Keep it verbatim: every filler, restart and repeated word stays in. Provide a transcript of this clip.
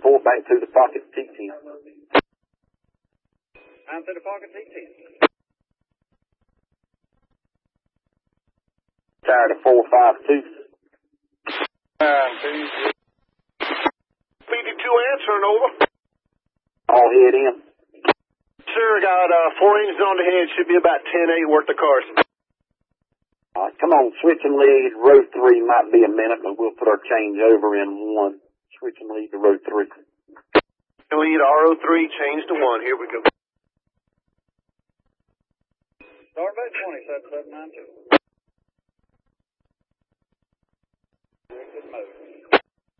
report back to the pocket T ten. I'm to the pocket T ten. Tired of four five two. Nine two. B D two answering over. All head in. Sir, got uh, four engines on the head. Should be about ten eight worth of cars. All right, come on, switching lead. Row three might be a minute, but we'll put our change over in one. Switching lead to row three. Lead R O three, change to one. Here we go. Start by twenty, seven seven nine two.